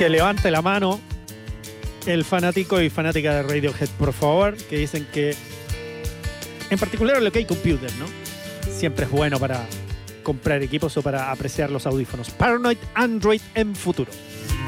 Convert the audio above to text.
Que levante la mano el fanático y fanática de Radiohead, por favor, que dicen que, en particular el OK Computer, ¿no? Siempre es bueno para comprar equipos o para apreciar los audífonos. Paranoid Android en futuro.